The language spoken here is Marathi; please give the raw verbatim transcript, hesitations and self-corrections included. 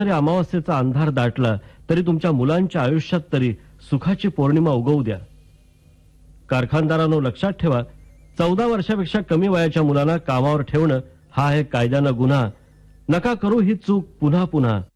जरी अमावस्येचा अंधार दाटला तरी तुमच्या मुलांच्या आयुष्यात तरी सुखाची पौर्णिमा उगवू द्या. कारखानदारांनो, लक्षात ठेवा, चौदा वर्षापेक्षा कमी वयाच्या मुलांना कामावर ठेवणं हा आहे कायद्यानं गुन्हा. नका करू ही चूक पुन्हा पुन्हा.